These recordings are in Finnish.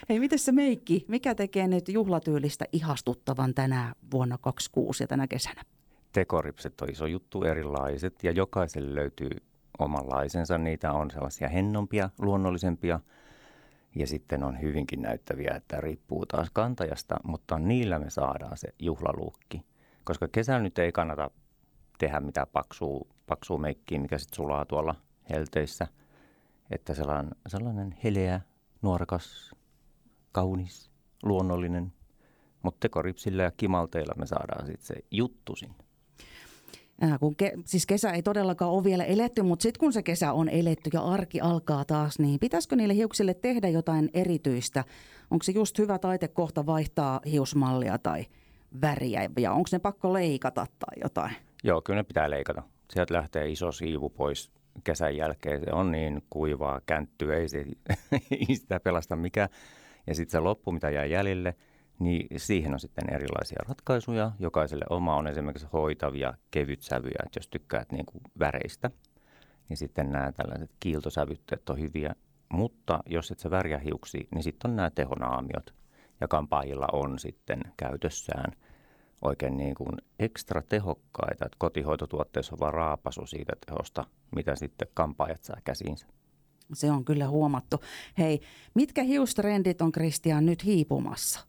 Hei, miten se meikki? Mikä tekee nyt juhlatyylistä ihastuttavan tänä vuonna 2026 ja tänä kesänä? Tekoripset on iso juttu, erilaiset, ja jokaiselle löytyy omanlaisensa. Niitä on sellaisia hennompia, luonnollisempia, ja sitten on hyvinkin näyttäviä, että riippuu taas kantajasta, mutta niillä me saadaan se juhlaluukki. Koska kesällä nyt ei kannata tehdä mitään paksua meikkiä, mikä sitten sulaa tuolla helteissä. Että sellainen heleä, nuorekas, kaunis, luonnollinen. Mutta tekoripsillä ja kimalteilla me saadaan sitten se juttu sinne. Siis kesä ei todellakaan ole vielä eletty, mutta sitten kun se kesä on eletty ja arki alkaa taas, niin pitäisikö niille hiuksille tehdä jotain erityistä? Onko se just hyvä taitekohta vaihtaa hiusmallia tai väriä ja onko ne pakko leikata tai jotain? Joo, kyllä ne pitää leikata. Sieltä lähtee iso siivu pois kesän jälkeen. Se on niin kuivaa, känttyä, ei sitä pelasta mikään. Ja sitten se loppu, mitä jää jäljelle, niin siihen on sitten erilaisia ratkaisuja. Jokaiselle oma on esimerkiksi hoitavia kevytsävyjä, että jos tykkäät niin kuin väreistä, niin sitten nämä tällaiset kiiltosävytteet on hyviä. Mutta jos et sä värjää hiuksia, niin sitten on nämä tehonaamiot. Ja kampaajilla on sitten käytössään oikein niin kuin ekstra tehokkaita. Että kotihoitotuotteissa on vaan raapasu siitä tehosta, mitä sitten kampaajat saa käsiinsä. Se on kyllä huomattu. Hei, mitkä hiustrendit on, Kristian, nyt hiipumassa?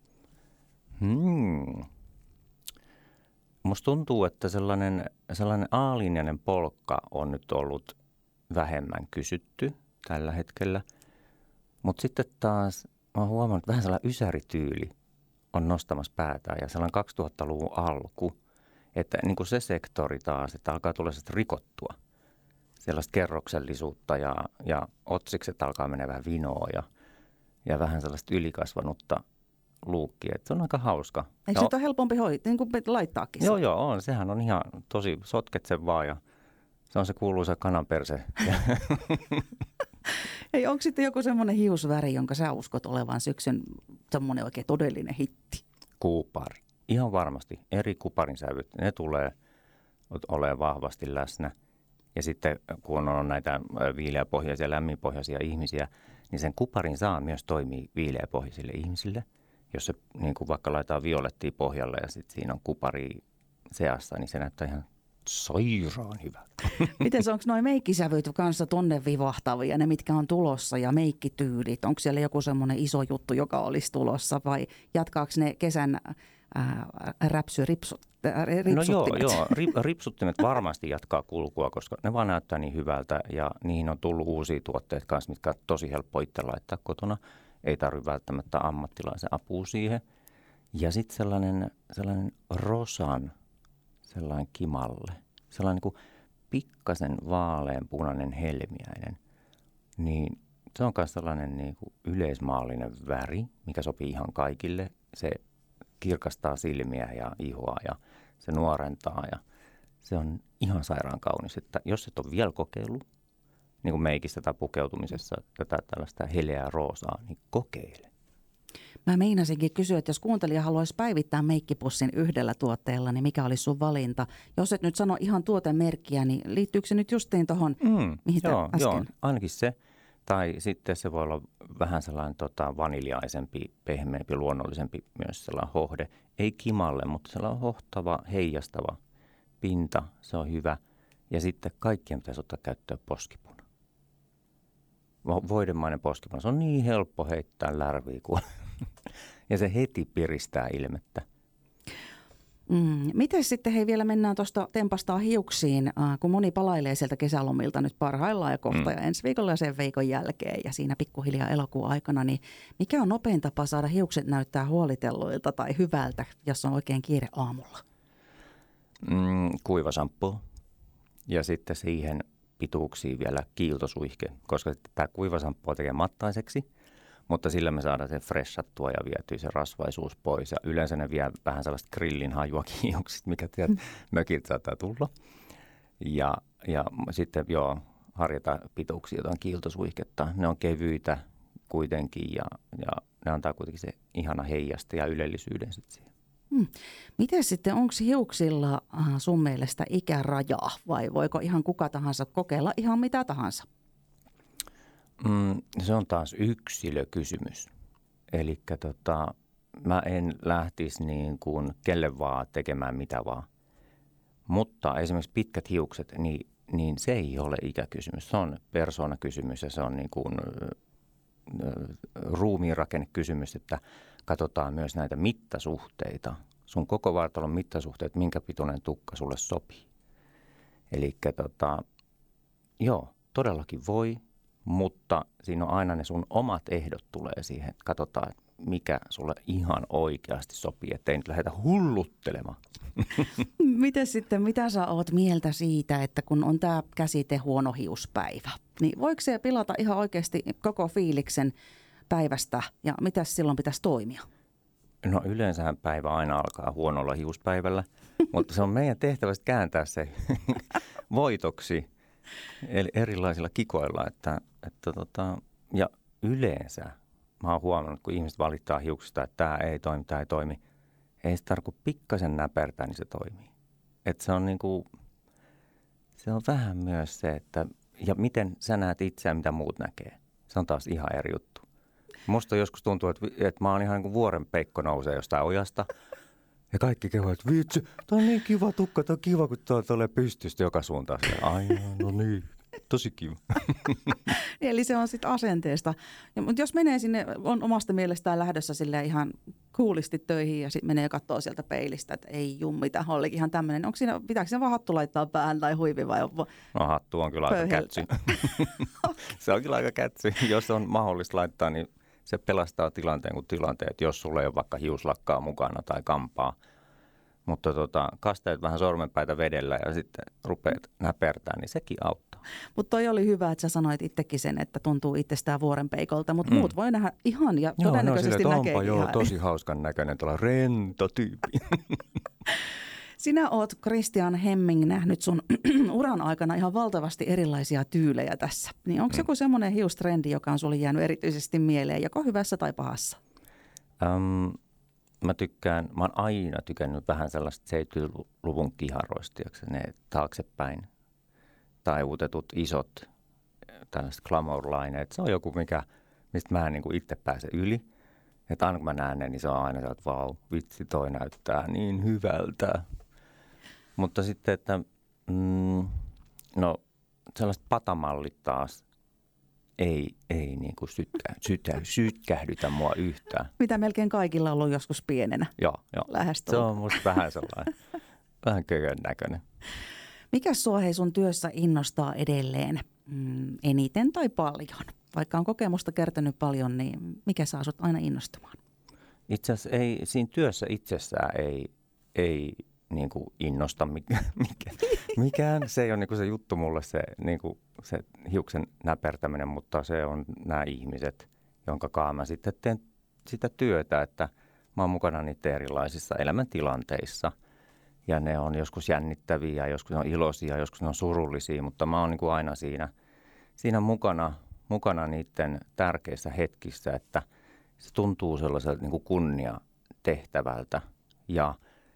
Musta tuntuu, että sellainen A-linjainen polkka on nyt ollut vähemmän kysytty tällä hetkellä. Mutta sitten taas mä oon huomannut, että vähän sellainen ysärityyli on nostamassa päätään ja sellainen 2000-luvun alku. Että niin kuin se sektori taas, että alkaa tulla rikottua. Sellaista kerroksellisuutta ja otsikset alkaa mennä vähän vinoa ja vähän sellaista ylikasvanutta luukkia. Että se on aika hauska. Eikö se ole helpompi niin kuin laittaakin? Joo, on. Sehän on ihan tosi, sotket sen vaan ja se on se kuuluisa kananperse. Ei, onko sitten joku semmoinen hiusväri, jonka sä uskot olevan syksyn semmoinen oikein todellinen hitti? Kupari. Ihan varmasti. Eri kuparin sävyt, ne tulee olemaan vahvasti läsnä. Ja sitten kun on näitä viileäpohjaisia, lämminpohjaisia ihmisiä, niin sen kuparin saa myös toimii viileäpohjaisille ihmisille. Jos se niin kuin vaikka laitetaan violettia pohjalle ja sitten siinä on kupari seassa, niin se näyttää ihan sairaan hyvältä. Miten onko nuo meikkisävyt kanssa tonne vivahtavia, ne mitkä on tulossa ja meikkityylit? Onko siellä joku semmoinen iso juttu, joka olisi tulossa vai jatkaako ne kesän ripsuttimet? No joo, ripsuttimet varmasti jatkaa kulkua, koska ne vaan näyttää niin hyvältä ja niihin on tullut uusia tuotteita kanssa, mitkä on tosi helppo itse laittaa kotona. Ei tarvitse välttämättä ammattilaisen apua siihen. Ja sitten sellainen rosan, sellainen kimalle, sellainen niin kuin pikkasen vaaleanpunainen helmiäinen, niin se on myös sellainen niin kuin yleismaallinen väri, mikä sopii ihan kaikille. Se kirkastaa silmiä ja ihoa ja se nuorentaa ja se on ihan sairaan kaunis. Että jos et ole vielä kokeillut, niin kuin meikissä tai pukeutumisessa tätä tällaista heleää roosaa, niin kokeile. Mä meinasinkin kysyä, että jos kuuntelija haluaisi päivittää meikkipussin yhdellä tuotteella, niin mikä olisi sun valinta? Jos et nyt sano ihan tuotemerkkiä, niin liittyykö se nyt justiin tuohon, mihin äsken? Joo, ainakin se. Tai sitten se voi olla vähän sellainen vaniljaisempi, pehmeämpi, luonnollisempi, myös sellainen hohde. Ei kimalle, mutta sellainen hohtava, heijastava pinta, se on hyvä. Ja sitten kaikkien pitäisi ottaa käyttöön poskipuna. Voidemainen poskipuna, se on niin helppo heittää lärviä kuin ja se heti piristää ilmettä. Miten sitten, hei, vielä mennään tuosta tempastaa hiuksiin, kun moni palailee sieltä kesälomilta nyt parhaillaan ja kohta ja ensi viikolla ja sen viikon jälkeen ja siinä pikkuhiljaa elokuun aikana, niin mikä on nopein tapa saada hiukset näyttää huolitelluilta tai hyvältä, jos on oikein kiire aamulla? Kuiva shampoo ja sitten siihen pituuksiin vielä kiiltosuihke, koska tämä kuiva shampoo tekee mattaiseksi. Mutta sillä me saadaan se freshattua ja vietyä se rasvaisuus pois. Ja yleensä ne vie vähän sellaista grillin hajuakin hiukset, mikä tiedät, mökiltä saattaa tulla. Ja sitten harjataan pituuksia jotain kiiltosuihketta. Ne on kevyitä kuitenkin ja ne antaa kuitenkin se ihana heijasta ja ylellisyyden sitten siihen. Miten sitten, onko hiuksilla sun mielestä ikärajaa vai voiko ihan kuka tahansa kokeilla ihan mitä tahansa? Se on taas yksilökysymys. Eli mä en lähtisi niin kuin kelle vaan tekemään mitä vaan. Mutta esimerkiksi pitkät hiukset, niin se ei ole ikäkysymys. Se on persoonakysymys ja se on niin kuin ruumiinrakennekysymys, että katsotaan myös näitä mittasuhteita. Sun koko vartalon mittasuhteet, minkä pituinen tukka sulle sopii. Eli joo, todellakin voi, mutta siinä on aina ne sun omat ehdot tulee siihen, että katsotaan, mikä sulle ihan oikeasti sopii, ettei nyt lähdetä hulluttelemaan. Miten sitten, mitä sä oot mieltä siitä, että kun on tämä käsite huono hiuspäivä, niin voiko se pilata ihan oikeasti koko fiiliksen päivästä ja mitä silloin pitäisi toimia? No yleensähän päivä aina alkaa huonolla hiuspäivällä, mutta se on meidän tehtävä kääntää se voitoksi eli erilaisilla kikoilla, ja yleensä mä oon huomannut, kun ihmiset valittaa hiuksista, että tämä ei toimi, ei se tarvitse pikkasen näpertää, niin se toimii. Että se on se on vähän myös se, että ja miten sä näet itseään, mitä muut näkee. Se on taas ihan eri juttu. Musta joskus tuntuu, että mä oon ihan niin kuin vuoren peikko nousee jostain ojasta. Ja kaikki kehuu, että vitsi, tää on niin kiva tukka, tää on kiva, kun tää tulee pystystä joka suuntaan. Ai no niin, tosi kiva. Eli se on sitten asenteesta. Mutta jos menee sinne, on omasta mielestään lähdössä sille ihan coolisti töihin ja sitten menee ja katsoo sieltä peilistä, että ei jummi, tämä olikin ihan tämmöinen. Pitääkö se vaan hattu laittaa päähän tai huivi vai? No hattu on kyllä aika kätsy. Se on kyllä aika kätsy. Jos on mahdollista laittaa, niin se pelastaa tilanteen kuin tilanteen, että jos sulla ei ole vaikka hiuslakkaa mukana tai kampaa. Mutta kasteet vähän sormenpäitä vedellä ja sitten rupeat näpertää, niin sekin auttaa. Mutta toi oli hyvä, että sä sanoit itsekin sen, että tuntuu itsestään vuorenpeikolta, mutta muut voi nähdä ihan ja todennäköisesti näkeekin ihan. Tosi hauskan näköinen, tuolla rento tyyppi. Sinä oot, Christian Hemming, nähnyt sun uran aikana ihan valtavasti erilaisia tyylejä tässä. Niin onko joku semmoinen hiustrendi, joka on sulle jäänyt erityisesti mieleen, joko hyvässä tai pahassa? Mä oon aina tykännyt vähän sellaista 70-luvun kiharoista, ne taaksepäin taivutetut isot tällaiset glamour-laineet. Se on joku, mistä mä en niin kuin itse pääse yli. Että aina kun mä näen ne, niin se on aina se, että vau, vitsi, toi näyttää niin hyvältä. Mutta sitten, että sellaiset patamallit taas ei niin kuin sytkähdytä mua yhtään. Mitä melkein kaikilla on ollut joskus pienenä. Joo. Lähestulkoon. Se on musta vähän sellainen, vähän kökön näköinen. Mikäs sua sun työssä innostaa edelleen eniten tai paljon? Vaikka on kokemusta kertynyt paljon, niin mikä saa sut aina innostumaan? Itse asiassa siinä työssä itsessään ei niin kuin innosta mikään. Se ei ole niin kuin se juttu mulle, niin kuin se hiuksen näpertäminen, mutta se on nämä ihmiset, jonka kanssa mä sitten teen sitä työtä, että mä oon mukana niiden erilaisissa elämäntilanteissa. Ja ne on joskus jännittäviä, joskus ne on iloisia, joskus ne on surullisia, mutta mä oon niin kuin aina siinä mukana niiden tärkeissä hetkissä, että se tuntuu sellaiselta niin kuin kunniatehtävältä. Ja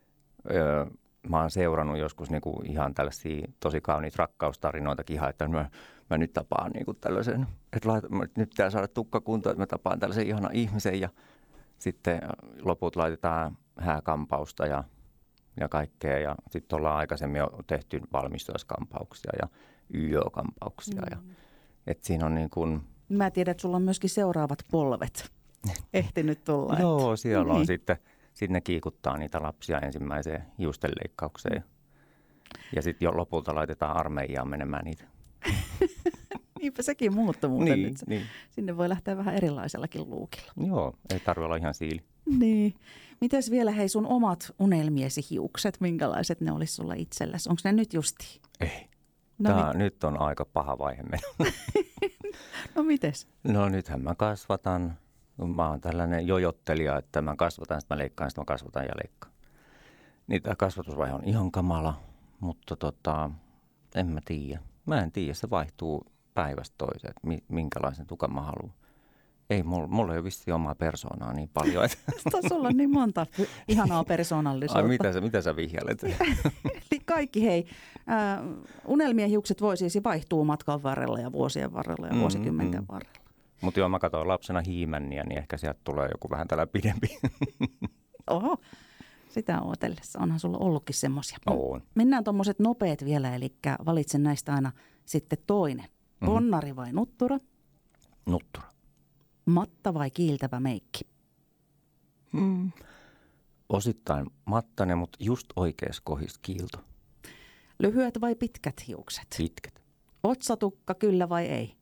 mä oon seurannut joskus niin kuin ihan tällaisia tosi kauniita rakkaustarinoitakin, että mä nyt tapaan niin kuin tällaisen, että nyt pitää saada tukkakuntoon, että mä tapaan tällaisen ihanan ihmisen ja sitten loput laitetaan hääkampausta ja kaikkea. Ja sitten ollaan aikaisemmin jo tehty valmistujaskampauksia ja YÖ-kampauksia. Että siinä on niin kuin... Mä tiedän, että sulla on myöskin seuraavat polvet ehtinyt tulla. Joo, siellä on sitten ne kiikuttaa niitä lapsia ensimmäiseen hiustenleikkaukseen. Ja sitten jo lopulta laitetaan armeijaan menemään niitä. Niinpä sekin muuttui muuten niin, nyt. Niin. Sinne voi lähteä vähän erilaisellakin luukilla. Joo, ei tarvitse olla ihan siili. Niin. Mites vielä sun omat unelmiesi hiukset, minkälaiset ne olisi sulla itselläsi? Onko ne nyt justiin? Ei. Nyt on aika paha vaihe mennä. No mites? No nythän mä kasvatan. Mä oon tällainen jojottelija, että mä kasvatan, sitten mä leikkaan, sitten mä kasvatan ja leikkaan. Niitä kasvatusvaihe on ihan kamala, mutta en mä tiedä. Mä en tiedä, se vaihtuu päivästä toiseen, että minkälaisen tukan mä haluan. Ei, mulla ei ole vissiin omaa persoonaa niin paljon. Sulla on niin monta ihanaa persoonallisuutta. Ai, mitä sä vihjailet? Eli kaikki unelmien hiukset voi siis vaihtua matkan varrella ja vuosien varrella ja vuosikymmenten varrella. Mutta joo, mä katsoin lapsena He-Mania, niin ehkä sieltä tulee joku vähän tällä pidempi. Oho, sitä ootellessa. Onhan sulla ollutkin semmoisia. On. Mennään tommoset nopeat vielä, eli valitsen näistä aina sitten toinen. Ponnari vai nuttura? Nuttura. Matta vai kiiltävä meikki? Osittain mattainen, mutta just oikeassa kohdissa kiilto. Lyhyet vai pitkät hiukset? Pitkät. Otsatukka kyllä vai ei?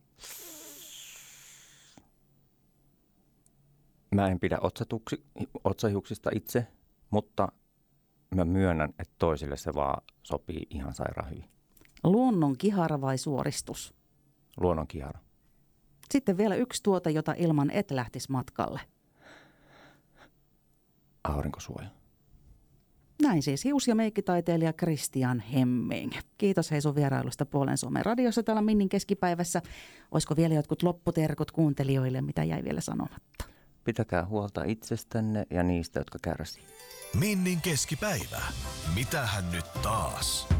Mä en pidä otsahiuksista itse, mutta mä myönnän, että toisille se vaan sopii ihan sairaan hyvin. Luonnon kihara vai suoristus? Luonnon kihara. Sitten vielä yksi tuote, jota ilman et lähtisi matkalle. Aurinkosuoja. Näin siis hius- ja meikkitaiteilija Christian Hemming. Kiitos hei sun vierailusta Puolen Suomen radiossa täällä Minnin keskipäivässä. Olisiko vielä jotkut lopputerkut kuuntelijoille, mitä jäi vielä sanomatta? Pitäkää huolta itsestänne ja niistä, jotka kärsii. Minnin keskipäivä. Mitähän nyt taas?